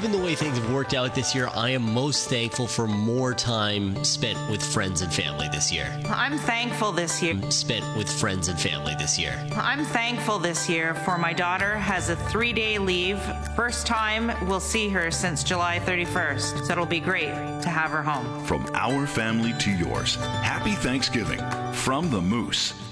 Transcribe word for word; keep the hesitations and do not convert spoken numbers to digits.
given the way things have worked out this year, I am most thankful for more time spent with friends and family this year. I'm thankful this year. Spent with friends and family this year. I'm thankful this year for my daughter has a three-day leave. First time we'll see her since July thirty-first. So it'll be great to have her home. From our family to yours, happy Thanksgiving from the Moose.